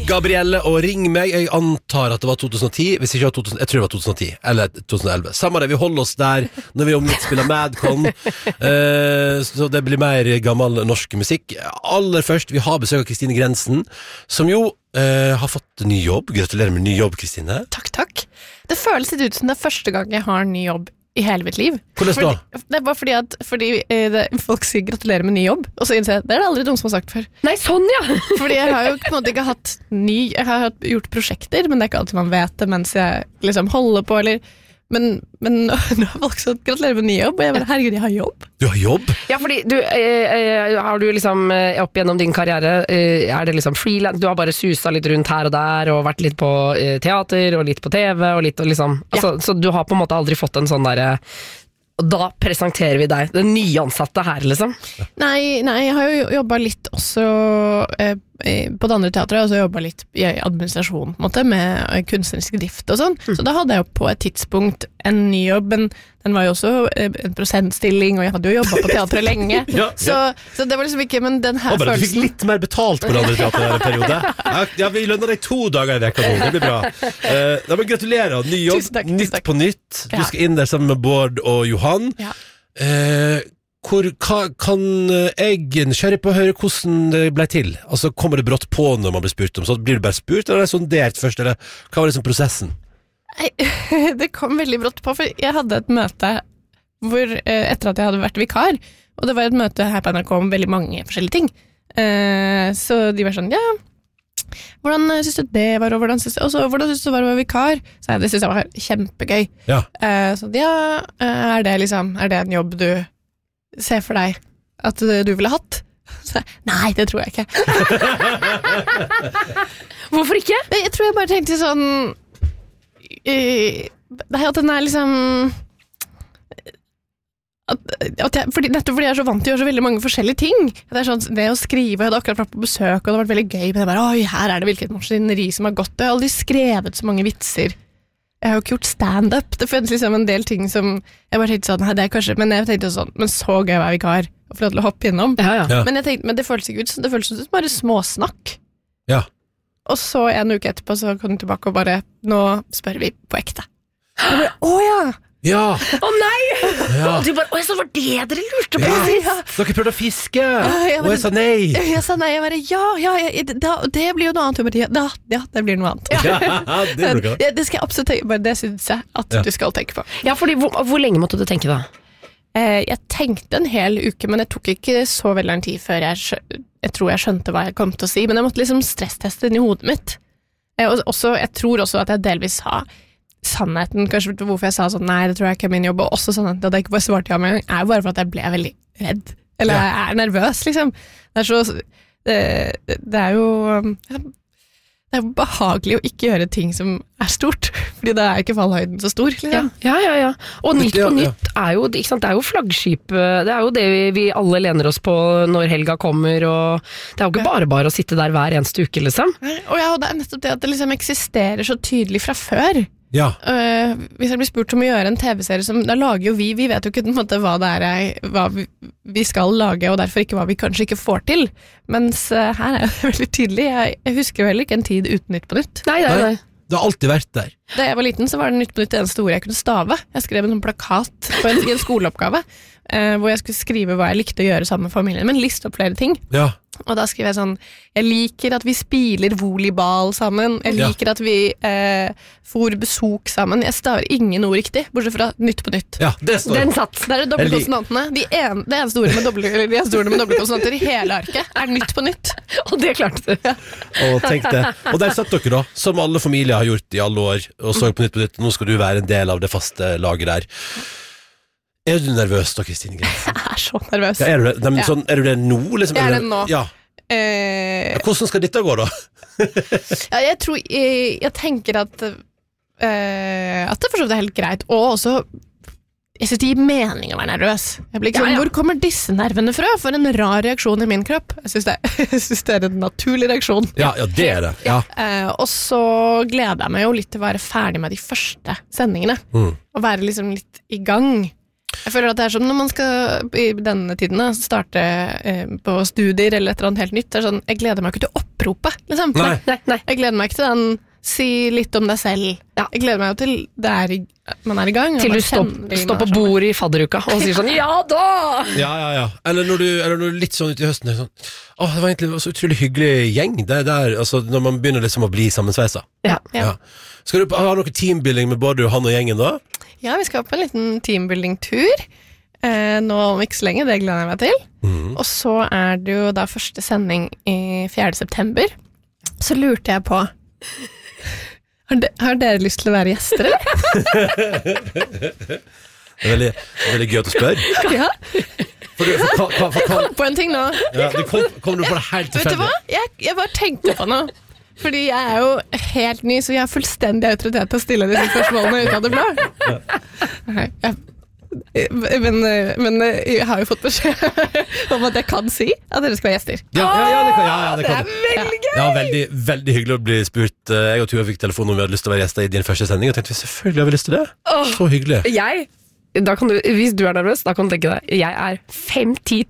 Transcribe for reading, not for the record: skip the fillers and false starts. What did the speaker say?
Gabrielle og Ring meg. Jeg antar at det var 2010. Hvis ikke var 2000, jeg tror det var 2010 eller 2011. Samme det, vi holder oss der når vi om litt spiller Madcon. Så det blir mer gammel norsk musikk. Aller først, vi har besøk av Kristine Grensen, som jo har fått ny jobb. Gratulerer med ny jobb, Kristine. Takk. Det føles litt ut som det er første gang jeg har en ny jobb i hele mitt liv. Hvordan da? Det er bare fordi folk sier gratulerer med ny jobb, og så innser jeg, det er det aldri noen som har sagt før. Nei, sånn ja! Fordi jeg har jo på en måte ikke hatt jeg har gjort prosjekter, men det er ikke alltid man vet det mens jeg liksom holder på, eller men nå har folk sagt gratulerer med ny jobb, og jeg bare, herregud, jeg har jobb. Du har jobb? Ja, fordi har du liksom opp gjennom din karriere, er det liksom freelance, du har bare suset litt rundt her og der, og vært litt på teater, og litt på TV, og litt liksom, altså, så du har på en måte aldri fått en sånn der, da presenterer vi deg, den nyansatte her liksom. Nei, jeg har jo jobbet litt også på det andre teatret, og så jobbet litt i administrasjon på en måte, med kunstnerisk drift og sånn, så da hadde jeg jo på et tidspunkt en ny jobb, men den var jo også en prosentstilling, og jeg hadde jo jobbet på teatret lenge, så det var liksom ikke, men den her følelsen... Du fikk litt mer betalt på det andre teatret i en periode. Ja, vi lønner deg 2 dager i veka nå, det blir bra. Da må gratulerer, ny jobb, tusen takk. Nytt på nytt. Du skal inn der sammen med Bård og Johan. Ja. Kan jeg nysgjerrig på å høre hvordan det ble til? Altså, kommer det brått på når man blir spurt om, så blir du bare spurt, eller er det sondert først, eller hva var liksom prosessen? Nei, det kom veldig brått på, for jeg hadde et møte hvor, etter at jeg hadde vært vikar, og det var et møte her på NRK om veldig mange forskjellige ting, så de var sånn, ja, hvordan synes du det var, og hvordan synes du det var å være vikar? Så det synes jeg var kjempegøy. Ja. Så ja, er det en jobb du ser for deg at du ville hatt? Så, nei, det tror jeg ikke. Hvorfor ikke? Jeg tror jeg bare tenkte sånn at den er liksom nettopp fordi jeg er så vant til å gjøre så veldig mange forskjellige ting. Det er sånn, det å skrive, jeg hadde akkurat vært på besøk, og det har vært veldig gøy, men jeg bare, oi, her er det hvilket maskineri som har gått, og jeg har aldri skrevet så mange vitser. Jeg har jo ikke gjort stand-up. Det finnes liksom en del ting som jeg bare tenkte sånn, det er kanskje, men jeg tenkte sånn, men så gøy å være vikar og få lov til å hoppe innom. Ja. Men jeg tenkte, men det føles ikke ut, det føles ut som bare småsnakk. Ja. Og så en uke etterpå så kom hun tilbake og bare, nå spør vi på ekte. Og jeg bare, åja! Ja! Nei! Ja. Og du bare, så var det dere lurte på? Ja. Dere prøvde å fiske, og jeg sa nei. Jeg sa nei, jeg bare, det blir jo noe annet. Ja, det blir noe annet. Det skal jeg absolutt tenke på, det synes jeg at du skal tenke på. Ja, fordi hvor lenge måtte du tenke da? Jeg tenkte en hel uke, men det tok ikke så veldig lang tid før jeg tror jeg skjønte hva jeg kom til å si, men jeg måtte liksom stressteste den i hodet mitt. Jeg tror også at jeg delvis sa sannheten, kanskje hvorfor jeg sa sånn, nei, det tror jeg ikke er min jobb, og også sannheten at jeg ikke bare svarte ja med en gang, er jo bare for at jeg ble veldig redd, eller jeg er nervøs, liksom. Det er jo behagelig å ikke gjøre ting som er stort, fordi da er ikke fallhøyden så stor, liksom. Ja. Og Nytt på Nytt er jo, ikke sant, det er jo flaggskip, det er jo det vi alle lener oss på når helga kommer, og det er jo ikke bare å sitte der hver eneste uke, liksom. Og det er nettopp det at det liksom eksisterer så tydelig fra før. Ja. Hvis jeg blir spurt om å gjøre en TV-serie da lager jo vi vet jo ikke på en måte hva det er hva vi skal lage, og derfor ikke hva vi kanskje ikke får til, mens her er det veldig tydelig. Jeg husker jo heller ikke en tid uten Nytt på Nytt. Nei. Det har alltid vært der. Da jeg var liten så var det Nytt på Nytt det eneste ordet jeg kunne stave. Jeg skrev en plakat i en skoleoppgave hvor jeg skulle skrive hva jeg likte å gjøre sammen med familien, men liste opp flere ting. Ja. Og da skriver jeg sånn, jeg liker at vi spiller volleyball sammen, jeg liker at vi får besok sammen. Jeg staver ingen ord riktig, bortsett fra Nytt på Nytt. Ja, det står. Den satt. Det er dobbeltkonsonantene. Det eneste ordet med dobbeltkonsonanter i hele arket er Nytt på Nytt. Og det klarte du. Ja. Og tenk det. Og der satt dere da, som alle familier har gjort i alle år, og så på Nytt. Nå skal du være en del av det faste laget der. Er du nervøs da, Kristine Grensen? Jeg er så nervøs. Ja, er du det? Nei, sånn, er du det nå? Liksom? Jeg er det nå. Ja. Hvordan skal dette gå da? Jeg tenker at det for så vidt er helt greit, og også jeg synes det gir mening å være nervøs. Jeg blir ikke sånn, hvor kommer disse nervene fra? For en rar reaksjon i min kropp. Jeg synes det er en naturlig reaksjon. Ja, det er det. Ja. Og så gleder jeg meg jo litt til å være ferdig med de første sendingene. Og være liksom litt i gang. Jeg føler at det som når man skal i denne tiden starte på studier eller et eller annet helt nytt. Det sånn, jeg gleder meg ikke til oppropet, liksom. Nei. Jeg gleder meg ikke til den si litt om deg selv. Ja. Jeg gleder meg jo til man i gang. Til du står på bordet i fadderuka og sier sånn ja da! Ja. Eller når du litt sånn ut i høsten sånn, det var egentlig så utrolig hyggelig gjeng. Det der, altså, når man begynner liksom å bli sammensveisa. Ja. Skal du ha noe teambuilding med både han og gjengen da? Ja, vi skal på en liten teambuilding-tur. Nå om ikke så lenge, det gleder jeg meg til. Og så det jo da første sending i 4. september. Så lurte jeg på Har dere lyst til å være gjester, eller? Det veldig gøy at du spør. Ja. Jeg kom på en ting nå. Ja, kom du på det helt tilfeldig? Vet du hva? Jeg bare tenkte på noe. Fordi jeg jo helt ny, så jeg har fullstendig autoritet til å stille disse spørsmålene ut av det blå. Men jeg har jo fått beskjed om at jeg kan si at dere skal være gjester. Ja, det kan det veldig gøy! Ja, veldig hyggelig å bli spurt. Jeg og Tuva fikk telefon om vi hadde lyst til å være gjester i din første sending, og tenkte vi selvfølgelig har vi lyst til det. Så hyggelig. Hvis du nervøs, da kan du tenke deg, jeg 5-10